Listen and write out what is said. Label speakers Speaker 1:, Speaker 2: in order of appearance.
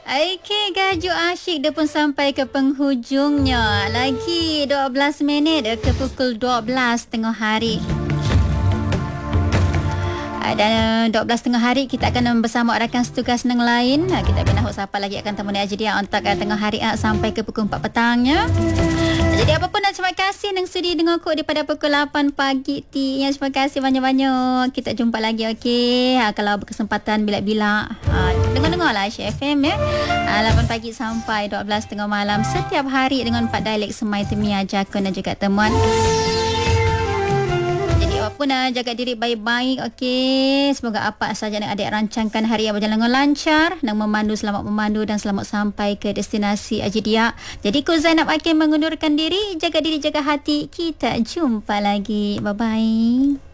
Speaker 1: Okey, Gaju Asyik dia pun sampai ke penghujungnya. Lagi 12 minit ke pukul 12 tengah hari. Dan 12 tengah hari kita akan bersama rakan setugas yang lain. Kita bina siapa lagi akan temui aja dia untuk tengah hari sampai ke pukul 4 petangnya. Jadi apa pun terima kasih nang sudi dengar aku daripada pukul 8 pagi ti. Terima kasih banyak-banyak. Kita jumpa lagi okey. Kalau berkesempatan bila-bila dengar-dengarlah Asyik FM ya. 8 pagi sampai 12 tengah malam setiap hari dengan 4 dialek Semai, Temia, Jakun dan juga Temuan. Apapun jaga diri baik-baik. Okey, semoga apa sahaja yang adik rancangkan hari yang berjalan dengan lancar, dan selamat memandu dan selamat sampai ke destinasi Ajidia. Jadi ku Zainab Akin mengundurkan diri. Jaga diri, jaga hati. Kita jumpa lagi. Bye-bye.